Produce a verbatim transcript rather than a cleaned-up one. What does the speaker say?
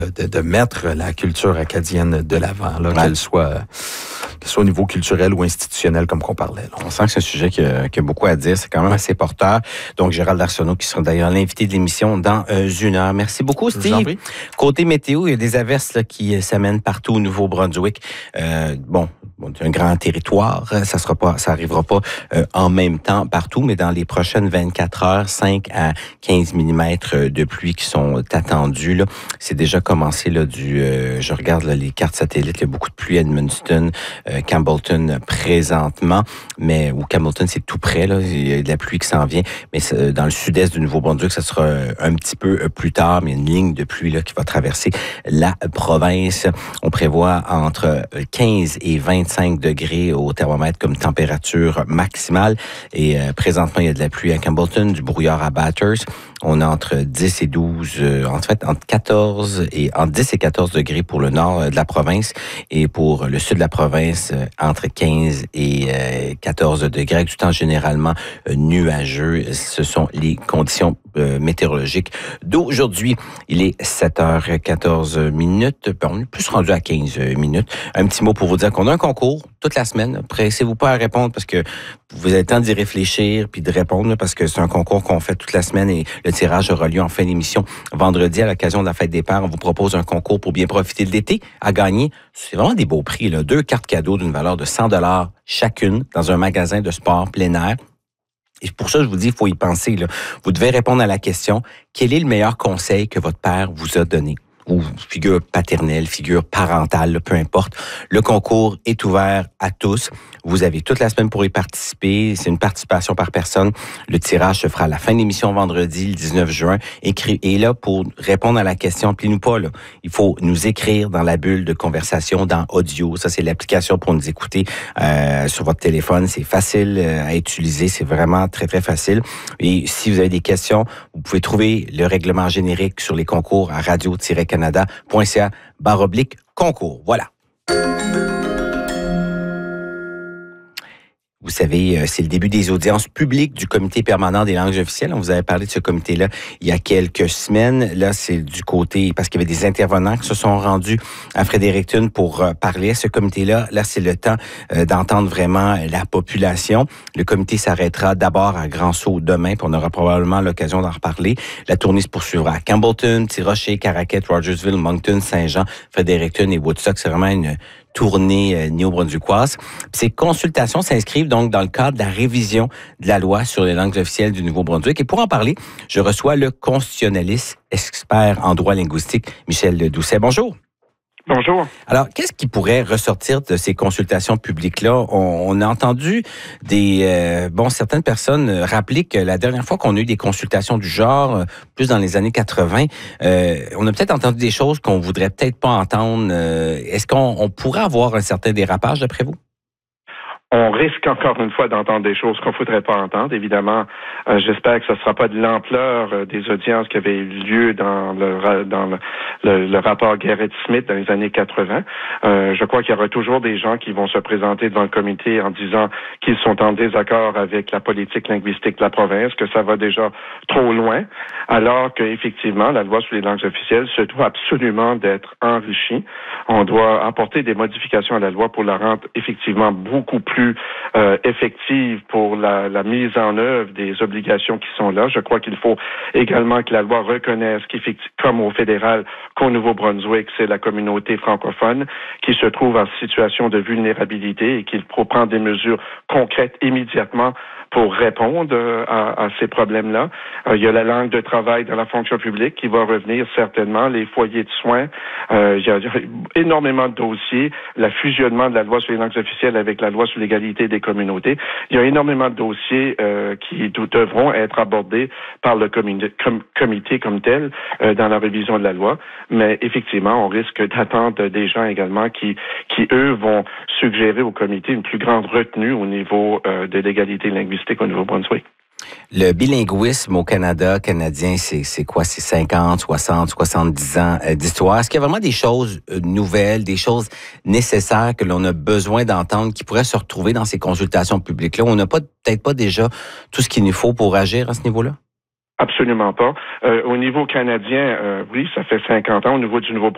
de, de mettre la culture acadienne de l'avant, là, ouais. qu'elle soit, qu'elle soit au niveau culturel ou institutionnel, comme qu'on parlait. Là. On sent que c'est un sujet qui a, qui a beaucoup à dire. C'est quand même assez porteur. Donc, Gérald Arsenault, qui sera d'ailleurs l'invité de l'émission dans euh, une heure. Merci beaucoup, Steve. Côté météo, il y a des averses là, qui s'amènent partout au Nouveau-Brunswick. Euh, bon, bon, un grand territoire. Ça sera pas, ça arrivera pas euh, en même temps partout, mais dans les prochaines vingt-quatre heures, cinq à quinze millimètres de pluie qui sont attendus. Là. C'est déjà commencé là, du. Euh, je regarde là, les cartes satellites. Il y a beaucoup de pluie à Edmundston, euh, Campbellton présentement, mais où Campbellton c'est tout près. Là, il y a de la pluie qui s'en vient, mais dans le sud-est du Nouveau-Brunswick, ça sera un petit peu plus tard. Mais il y a une ligne de pluie là qui va traverser la province. On prévoit entre quinze et vingt-cinq degrés au thermomètre comme température maximale. Et euh, présentement, il y a de la pluie à Campbellton, du brouillard à Bathurst. On a entre dix et douze, euh, en fait, entre quatorze et entre dix et quatorze degrés pour le nord de la province et pour le sud de la province, euh, entre quinze et euh, quatorze degrés, avec du temps généralement euh, nuageux. Ce sont les conditions euh, météorologiques d'aujourd'hui. Il est sept heures quatorze minutes. On est plus rendu à quinze minutes. Un petit mot pour vous dire qu'on a un concours toute la semaine. Pressez-vous pas à répondre parce que vous avez le temps d'y réfléchir puis de répondre parce que c'est un concours qu'on fait toute la semaine et le tirage aura lieu en fin d'émission vendredi à l'occasion de la fête des pères. On vous propose un concours pour bien profiter de l'été à gagner. C'est vraiment des beaux prix, là. Deux cartes cadeaux d'une valeur de cent dollars chacune dans un magasin de sport plein air. Et pour ça, je vous dis, il faut y penser, là. Vous devez répondre à la question, quel est le meilleur conseil que votre père vous a donné? Ou figure paternelle, figure parentale, peu importe. Le concours est ouvert à tous. Vous avez toute la semaine pour y participer. C'est une participation par personne. Le tirage se fera à la fin de l'émission vendredi, le dix-neuf juin. Écris, et là, pour répondre à la question, appelez-nous pas, là. Il faut nous écrire dans la bulle de conversation, dans Audio. Ça, c'est l'application pour nous écouter euh, sur votre téléphone. C'est facile euh, à utiliser. C'est vraiment très, très facile. Et si vous avez des questions, vous pouvez trouver le règlement générique sur les concours à radio-canada point c a barre oblique concours. Voilà. Vous savez, c'est le début des audiences publiques du Comité permanent des langues officielles. On vous avait parlé de ce comité-là il y a quelques semaines. Là, c'est du côté, parce qu'il y avait des intervenants qui se sont rendus à Fredericton pour parler à ce comité-là. Là, c'est le temps d'entendre vraiment la population. Le comité s'arrêtera d'abord à Grand-Sault demain, puis on aura probablement l'occasion d'en reparler. La tournée se poursuivra à Campbellton, Tirocher, Caraquette, Rogersville, Moncton, Saint-Jean, Fredericton et Woodstock. C'est vraiment une tournée euh, néo-brunswickoise. Ces consultations s'inscrivent donc dans le cadre de la révision de la loi sur les langues officielles du Nouveau-Brunswick. Et pour en parler, je reçois le constitutionnaliste expert en droit linguistique, Michel Doucet. Bonjour. Bonjour. Alors, qu'est-ce qui pourrait ressortir de ces consultations publiques-là? On, on a entendu des euh, bon certaines personnes rappeler que la dernière fois qu'on a eu des consultations du genre, plus dans les années quatre-vingt, euh, on a peut-être entendu des choses qu'on voudrait peut-être pas entendre. Euh, est-ce qu'on on pourrait avoir un certain dérapage, d'après vous? On risque encore une fois d'entendre des choses qu'on ne voudrait pas entendre. Évidemment, euh, j'espère que ce ne sera pas de l'ampleur euh, des audiences qui avaient eu lieu dans le dans le, le, le rapport Garrett-Smith dans les années quatre-vingt. Euh, je crois qu'il y aura toujours des gens qui vont se présenter devant le comité en disant qu'ils sont en désaccord avec la politique linguistique de la province, que ça va déjà trop loin, alors qu'effectivement, la loi sur les langues officielles se doit absolument d'être enrichie. On doit apporter des modifications à la loi pour la rendre effectivement beaucoup plus Euh, effective pour la, la mise en œuvre des obligations qui sont là. Je crois qu'il faut également que la loi reconnaisse qu'effectivement, comme au fédéral qu'au Nouveau-Brunswick, c'est la communauté francophone qui se trouve en situation de vulnérabilité et qu'il faut prendre des mesures concrètes immédiatement pour répondre à, à ces problèmes-là. Euh, il y a la langue de travail dans la fonction publique qui va revenir certainement, les foyers de soins. Euh, il y a énormément de dossiers, le fusionnement de la loi sur les langues officielles avec la loi sur l'égalité des communautés. Il y a énormément de dossiers euh, qui devront être abordés par le comité, com, comité comme tel euh, dans la révision de la loi. Mais effectivement, on risque d'attendre des gens également qui, qui eux, vont suggérer au comité une plus grande retenue au niveau euh, de l'égalité linguistique au Nouveau-Brunswick. Le bilinguisme au Canada, canadien, c'est, c'est quoi? C'est cinquante, soixante, soixante-dix ans euh, d'histoire. Est-ce qu'il y a vraiment des choses euh, nouvelles, des choses nécessaires que l'on a besoin d'entendre qui pourraient se retrouver dans ces consultations publiques-là? On n'a pas, peut-être pas déjà tout ce qu'il nous faut pour agir à ce niveau-là? Absolument pas. Euh, au niveau canadien, euh, oui, ça fait cinquante ans. Au niveau du Nouveau